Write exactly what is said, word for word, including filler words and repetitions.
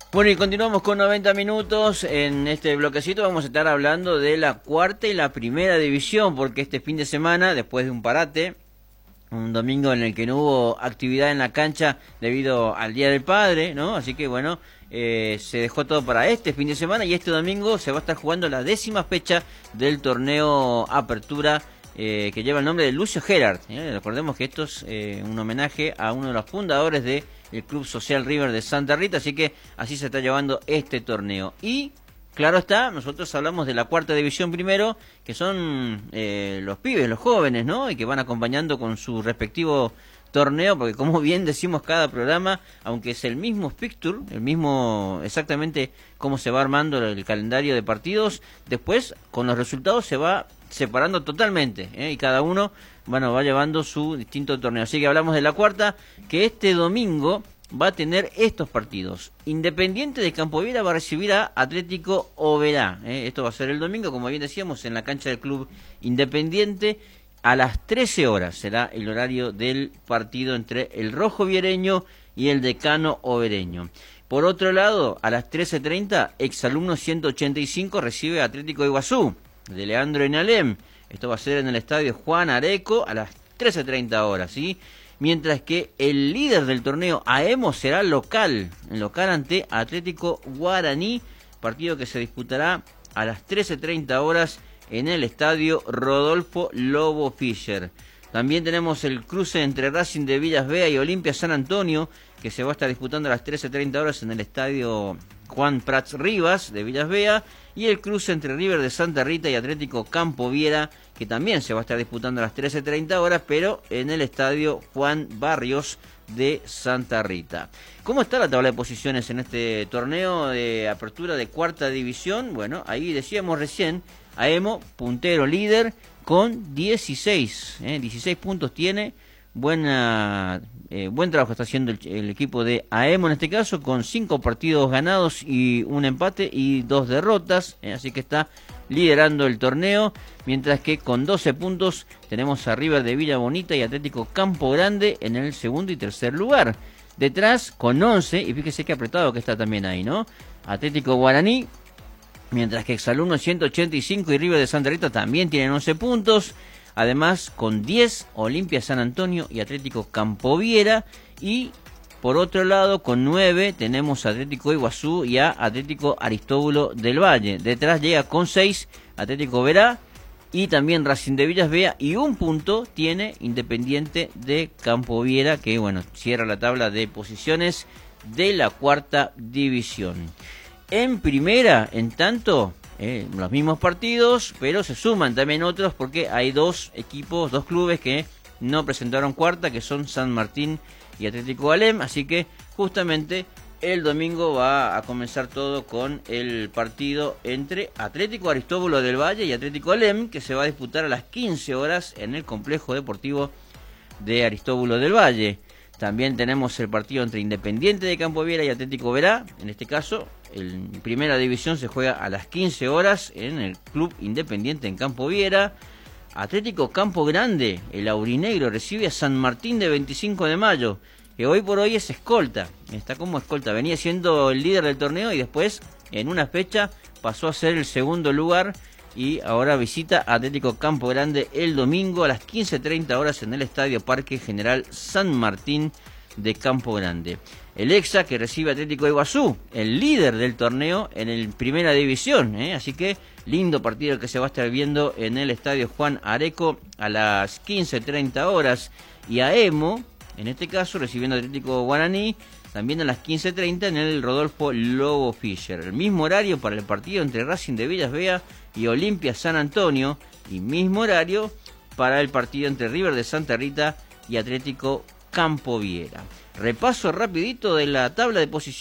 Bueno, y continuamos con noventa minutos. En este bloquecito vamos a estar hablando de la cuarta y la primera división, porque este fin de semana, después de un parate, un domingo en el que no hubo actividad en la cancha debido al Día del Padre, ¿no? Así que bueno, eh, se dejó todo para este fin de semana y este domingo se va a estar jugando la décima fecha del torneo Apertura, eh, que lleva el nombre de Lucio Gerard. ¿eh? Recordemos que esto es eh, un homenaje a uno de los fundadores de el Club Social River de Santa Rita, así que así se está llevando este torneo. Y claro está, nosotros hablamos de la cuarta división primero, que son eh, los pibes, los jóvenes, ¿no? Y que van acompañando con su respectivo torneo, porque como bien decimos cada programa, aunque es el mismo fixture, el mismo exactamente cómo se va armando el calendario de partidos, después con los resultados se va separando totalmente, ¿eh? Y cada uno, bueno, va llevando su distinto torneo. Así que hablamos de la cuarta, que este domingo va a tener estos partidos. Independiente de Campoviera va a recibir a Atlético Oberá. ¿eh? Esto va a ser el domingo, como bien decíamos, en la cancha del Club Independiente. A las trece horas será el horario del partido entre el Rojo Viereño y el Decano Obereño. Por otro lado, a las trece treinta, Exalumno ciento ochenta y cinco recibe a Atlético Iguazú, de Leandro Enalem. Esto va a ser en el estadio Juan Areco a las trece treinta horas, ¿sí? Mientras que el líder del torneo, Aemo, será local, local ante Atlético Guaraní, partido que se disputará a las trece treinta horas en el estadio Rodolfo Lobo Fischer. También tenemos el cruce entre Racing de Villas Bea y Olimpia San Antonio, que se va a estar disputando a las trece treinta horas en el estadio Juan Prats Rivas de Villas Bea, y el cruce entre River de Santa Rita y Atlético Campo Viera, que también se va a estar disputando a las trece treinta horas, pero en el estadio Juan Barrios de Santa Rita. ¿Cómo está la tabla de posiciones en este torneo de apertura de cuarta división? Bueno, ahí decíamos recién, Aemo, puntero líder, con dieciséis, ¿eh? dieciséis puntos tiene. Buena, eh, buen trabajo está haciendo el, el equipo de Aemo en este caso, con cinco partidos ganados y un empate y dos derrotas, eh, así que está liderando el torneo, mientras que con doce puntos tenemos a River de Villa Bonita y Atlético Campo Grande en el segundo y tercer lugar. Detrás, con once, y fíjese qué apretado que está también ahí, ¿no? Atlético Guaraní, mientras que Exalumno ciento ochenta y cinco y River de Santa Rita también tienen once puntos. Además, con diez, Olimpia San Antonio y Atlético Campoviera. Y por otro lado, con nueve, tenemos a Atlético Iguazú y a Atlético Aristóbulo del Valle. Detrás llega con seis Atlético Verá y también Racing de Villas Bea. Y un punto tiene Independiente de Campoviera, que bueno, cierra la tabla de posiciones de la cuarta división. En primera, en tanto, eh, los mismos partidos, pero se suman también otros porque hay dos equipos, dos clubes que no presentaron cuarta, que son San Martín y Atlético Alem, así que justamente el domingo va a comenzar todo con el partido entre Atlético Aristóbulo del Valle y Atlético Alem, que se va a disputar a las quince horas en el complejo deportivo de Aristóbulo del Valle. También tenemos el partido entre Independiente de Campoviera y Atlético Verá. En este caso, en primera división se juega a las quince horas en el Club Independiente en Campoviera. Atlético Campo Grande, el aurinegro, recibe a San Martín de veinticinco de mayo, que hoy por hoy es escolta. Está como escolta. Venía siendo el líder del torneo y después, en una fecha, pasó a ser el segundo lugar. Y ahora visita a Atlético Campo Grande el domingo a las quince treinta horas en el Estadio Parque General San Martín de Campo Grande. El Exa, que recibe a Atlético Iguazú, el líder del torneo en el primera división, ¿eh? Así que lindo partido que se va a estar viendo en el Estadio Juan Areco a las quince treinta horas. Y Aemo, en este caso, recibiendo a Atlético Guaraní, también a las quince treinta en el Rodolfo Lobo Fischer. El mismo horario para el partido entre Racing de Villas Bea y Olimpia San Antonio, y mismo horario para el partido entre River de Santa Rita y Atlético Campoviera. Repaso rapidito de la tabla de posiciones.